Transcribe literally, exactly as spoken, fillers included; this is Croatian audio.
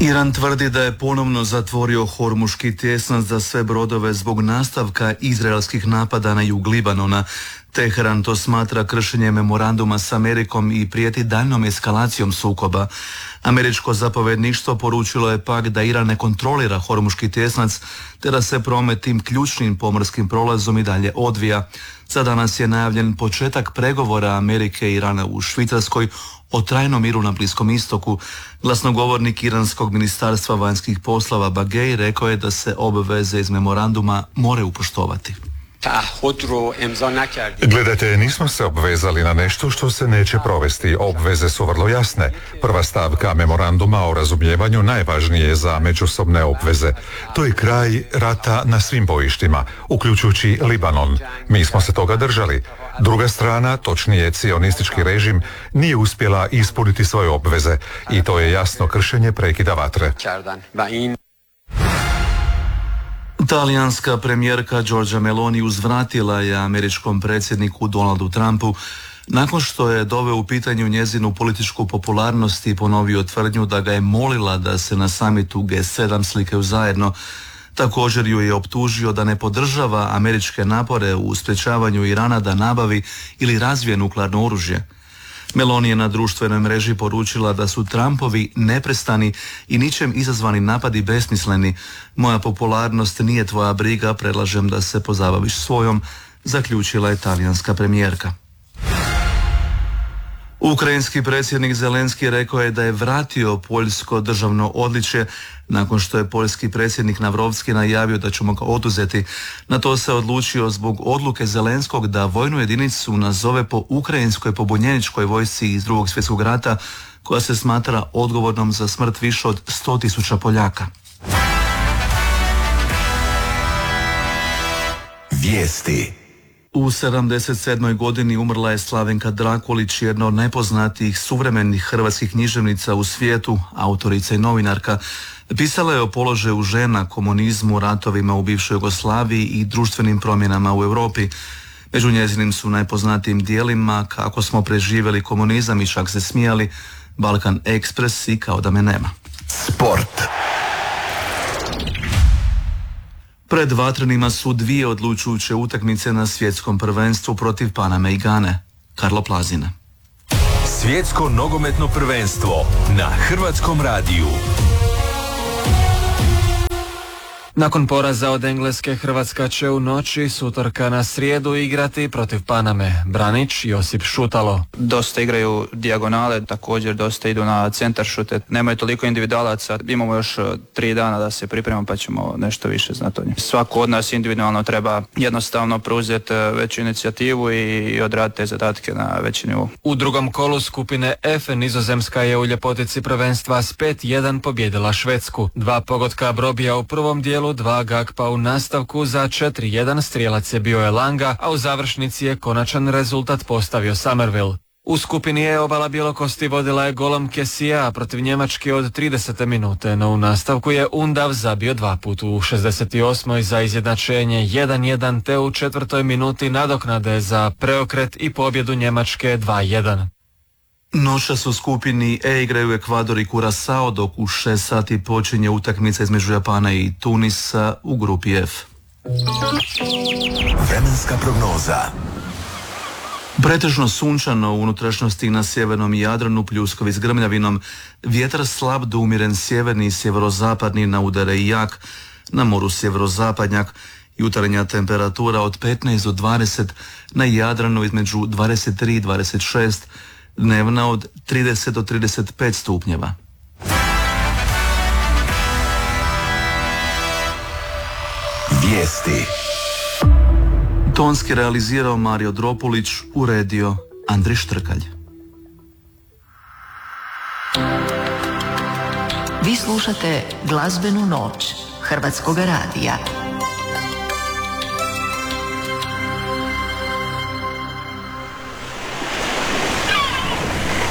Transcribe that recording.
Iran tvrdi da je ponovno zatvorio Hormuški tjesnac za sve brodove zbog nastavka izraelskih napada na jug Libanona. Teheran to smatra kršenjem memoranduma s Amerikom i prijeti daljnom eskalacijom sukoba. Američko zapovjedništvo poručilo je pak da Iran ne kontrolira Hormuški tjesnac te da se promet tim ključnim pomorskim prolazom i dalje odvija. Za danas je najavljen početak pregovora Amerike i Irana u Švicarskoj o trajnom miru na Bliskom istoku. Glasnogovornik iranskog ministarstva vanjskih poslova Bagej rekao je da se obveze iz memoranduma moraju poštovati. Gledajte, nismo se obvezali na nešto što se neće provesti. Obveze su vrlo jasne. Prva stavka memoranduma o razumijevanju najvažnije je za međusobne obveze. To je kraj rata na svim bojištima, uključujući Libanon. Mi smo se toga držali. Druga strana, točnije cionistički režim, nije uspjela ispuniti svoje obveze i to je jasno kršenje prekida vatre. Talijanska premijerka Giorgia Meloni uzvratila je američkom predsjedniku Donaldu Trumpu nakon što je doveo u pitanju njezinu političku popularnost i ponovio tvrdnju da ga je molila da se na samitu G sedam slikaju zajedno. Također ju je optužio da ne podržava američke napore u sprječavanju Irana da nabavi ili razvije nuklearno oružje. Meloni je na društvenoj mreži poručila da su Trumpovi neprestani i ničem izazvani napadi besmisleni. Moja popularnost nije tvoja briga, predlažem da se pozabaviš svojom, zaključila je talijanska premijerka. Ukrajinski predsjednik Zelenski rekao je da je vratio poljsko državno odličje nakon što je poljski predsjednik Navrovski najavio da će mu ga oduzeti. Na to se odlučio zbog odluke Zelenskog da vojnu jedinicu nazove po ukrajinskoj pobunjeničkoj vojsci iz drugog svjetskog rata koja se smatra odgovornom za smrt više od sto tisuća Poljaka. Vijesti. U sedamdeset sedmoj godini umrla je Slavenka Drakulić, jedna od najpoznatijih suvremenih hrvatskih književnica u svijetu, autorica i novinarka. Pisala je o položaju žena, komunizmu, ratovima u bivšoj Jugoslaviji i društvenim promjenama u Europi. Među njezinim su najpoznatijim dijelima Kako smo preživjeli komunizam i Čak se smijali, Balkan Ekspres i Kao da me nema. Sport. Pred vatrenima su dvije odlučujuće utakmice na svjetskom prvenstvu protiv Paname i Gane. Karlo Plazina. Svjetsko nogometno prvenstvo na Hrvatskom radiju. Nakon poraza od Engleske, Hrvatska će u noći s utorka na srijedu igrati protiv Paname. Branić Josip Šutalo. Dosta igraju dijagonale, također dosta idu na centar šute. Nemaju toliko individualaca, imamo još tri dana da se pripremamo pa ćemo nešto više znati o njih. Svako od nas individualno treba jednostavno preuzeti veću inicijativu i odraditi te zadatke na veći nivou. U drugom kolu skupine F Nizozemska je u ljepotici prvenstva s pet jedan pobjedila Švedsku. Dva pogotka Brobija u prvom dijelu, dva Gakpa u nastavku, za četiri jedan strijelac je bio Elanga, a u završnici je konačan rezultat postavio Somerville. U skupini E obala Bjelokosti vodila je golom Kesija protiv Njemačke od tridesete minute, no u nastavku je Undav zabio dva put u šezdeset osmoj za izjednačenje jedan jedan te u četvrtoj minuti nadoknade za preokret i pobjedu Njemačke dva jedan. Noćas u skupini E igraju Ekvador i Kurasao, dok u šest sati počinje utakmica između Japana i Tunisa u grupi F. Vremenska prognoza. Pretežno sunčano u unutrašnjosti na sjevernom Jadranu, pljuskovi s grmljavinom, vjetar slab do umjeren sjeverni i sjeverozapadni, na udare i jak, na moru sjeverozapadnjak, jutarnja temperatura od petnaest do dvadeset, na Jadranu između dvadeset tri i dvadeset šest, dnevna od trideset do trideset pet stupnjeva. Vijesti. Tonski realizirao Mario Dropulić, uredio Andri Štrkalj. Vi slušate Glazbenu noć Hrvatskog radija.